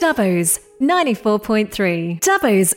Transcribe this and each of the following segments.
Dubbo's 94.3. Dubbo's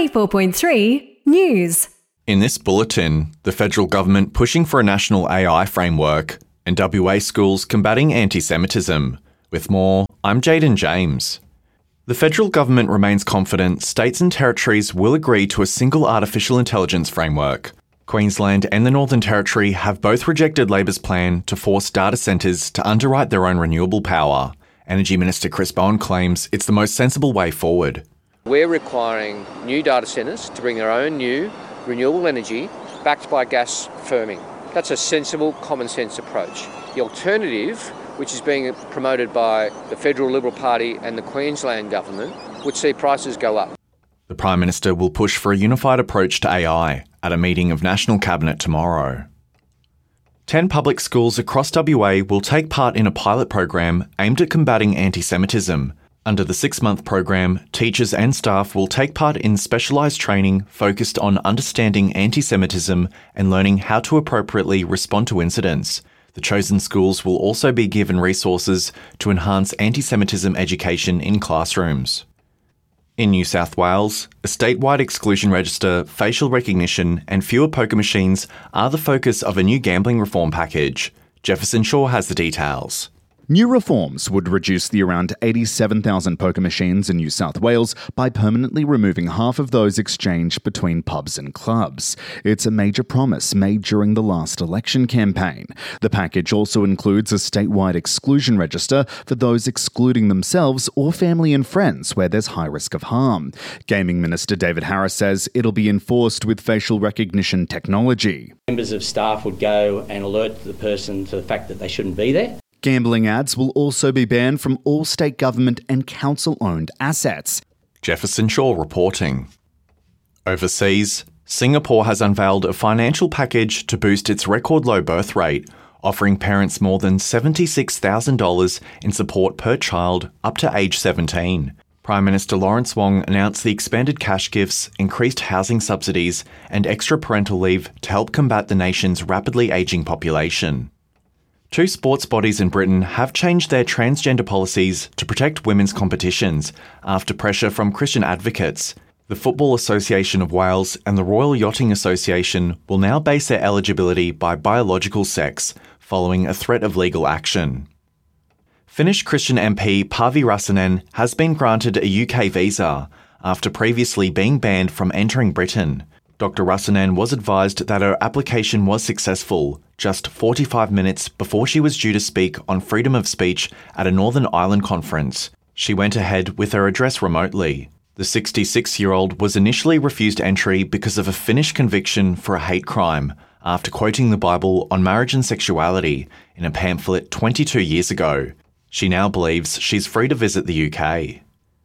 94.3 News. In this bulletin, the federal government pushing for a national AI framework and WA schools combating anti-Semitism. With more, I'm Jaden James. The federal government remains confident states and territories will agree to a single artificial intelligence framework. Queensland and the Northern Territory have both rejected Labor's plan to force data centres to underwrite their own renewable power. Energy Minister Chris Bowen claims it's the most sensible way forward. We're requiring new data centres to bring their own new renewable energy backed by gas firming. That's a sensible, common sense approach. The alternative, which is being promoted by the Federal Liberal Party and the Queensland Government, would see prices go up. The Prime Minister will push for a unified approach to AI at a meeting of National Cabinet tomorrow. 10 public schools across WA will take part in a pilot program aimed at combating anti-Semitism. Under the 6-month program, teachers and staff will take part in specialised training focused on understanding anti-Semitism and learning how to appropriately respond to incidents. The chosen schools will also be given resources to enhance anti-Semitism education in classrooms. In New South Wales, a statewide exclusion register, facial recognition and fewer poker machines are the focus of a new gambling reform package. Jefferson Shaw has the details. New reforms would reduce the around 87,000 poker machines in New South Wales by permanently removing half of those exchanged between pubs and clubs. It's a major promise made during the last election campaign. The package also includes a statewide exclusion register for those excluding themselves or family and friends where there's high risk of harm. Gaming Minister David Harris says it'll be enforced with facial recognition technology. Members of staff would go and alert the person to the fact that they shouldn't be there. Gambling ads will also be banned from all state government and council-owned assets. Jefferson Shaw reporting. Overseas, Singapore has unveiled a financial package to boost its record low birth rate, offering parents more than $76,000 in support per child up to age 17. Prime Minister Lawrence Wong announced the expanded cash gifts, increased housing subsidies and extra parental leave to help combat the nation's rapidly ageing population. 2 sports bodies in Britain have changed their transgender policies to protect women's competitions after pressure from Christian advocates. The Football Association of Wales and the Royal Yachting Association will now base their eligibility by biological sex, following a threat of legal action. Finnish Christian MP Parvi Räsänen has been granted a UK visa after previously being banned from entering Britain. Dr. Räsänen was advised that her application was successful just 45 minutes before she was due to speak on freedom of speech at a Northern Ireland conference. She went ahead with her address remotely. The 66-year-old was initially refused entry because of a Finnish conviction for a hate crime after quoting the Bible on marriage and sexuality in a pamphlet 22 years ago. She now believes she's free to visit the UK.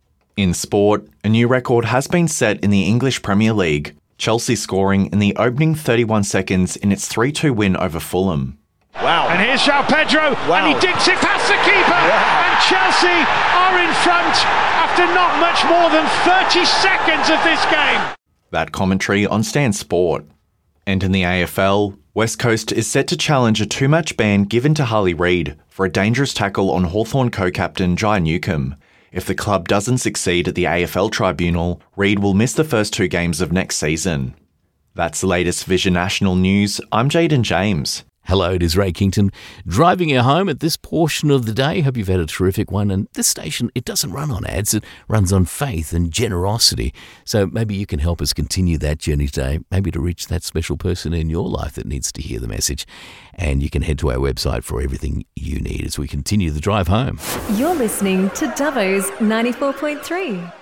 In sport, a new record has been set in the English Premier League, Chelsea scoring in the opening 31 seconds in its 3-2 win over Fulham. Wow. And here's João Pedro, and he dinks it past the keeper, and Chelsea are in front after not much more than 30 seconds of this game. That commentary on Stan Sport. And in the AFL, West Coast is set to challenge a 2-match ban given to Harley Reid for a dangerous tackle on Hawthorn co-captain Jai Newcombe. If the club doesn't succeed at the AFL tribunal, Reid will miss the first 2 games of next season. That's the latest Vision National News. I'm Jaden James. Hello, it is Ray Kington, driving you home at this portion of the day. Hope you've had a terrific one. And this station, it doesn't run on ads. It runs on faith and generosity. So maybe you can help us continue that journey today, maybe to reach that special person in your life that needs to hear the message. And you can head to our website for everything you need as we continue the drive home. You're listening to Dubbo's 94.3.